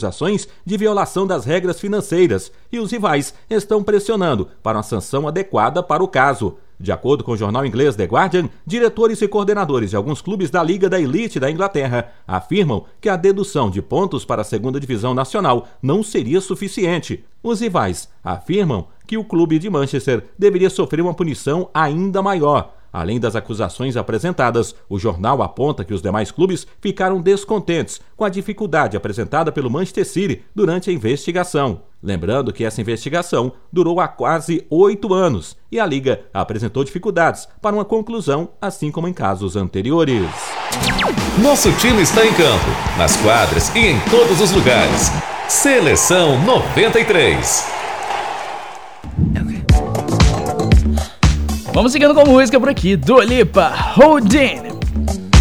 acusações de violação das regras financeiras e os rivais estão pressionando para uma sanção adequada para o caso. De acordo com o jornal inglês The Guardian, diretores e coordenadores de alguns clubes da Liga da Elite da Inglaterra afirmam que a dedução de pontos para a segunda divisão nacional não seria suficiente. Os rivais afirmam que o clube de Manchester deveria sofrer uma punição ainda maior. Além das acusações apresentadas, o jornal aponta que os demais clubes ficaram descontentes com a dificuldade apresentada pelo Manchester City durante a investigação. Lembrando que essa investigação durou há quase 8 anos e a Liga apresentou dificuldades para uma conclusão, assim como em casos anteriores. Nosso time está em campo, nas quadras e em todos os lugares. Seleção 93. Vamos seguindo com música por aqui, Dua Lipa, Houdin.